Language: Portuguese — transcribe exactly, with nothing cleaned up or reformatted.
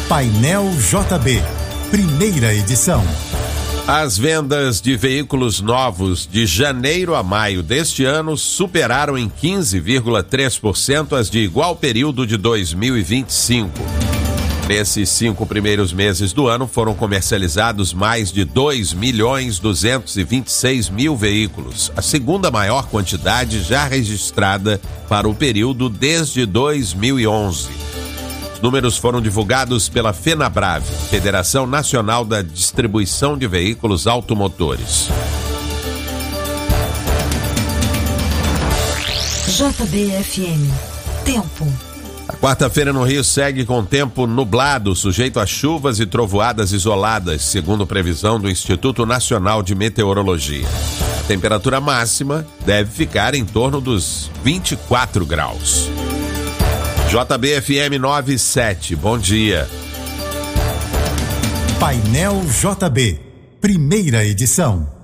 Painel J B, primeira edição. As vendas de veículos novos de janeiro a maio deste ano superaram em quinze vírgula três por cento as de igual período de dois mil e vinte e cinco. Nesses cinco primeiros meses do ano foram comercializados mais de dois milhões duzentos e vinte e seis mil veículos, a segunda maior quantidade já registrada para o período desde dois mil e onze. Os números foram divulgados pela FenaBrave, Federação Nacional da Distribuição de Veículos Automotores. J B F M. Tempo. A quarta-feira no Rio segue com tempo nublado, sujeito a chuvas e trovoadas isoladas, segundo previsão do Instituto Nacional de Meteorologia. A temperatura máxima deve ficar em torno dos vinte e quatro graus. J B F M noventa e sete, bom dia. Painel J B, primeira edição.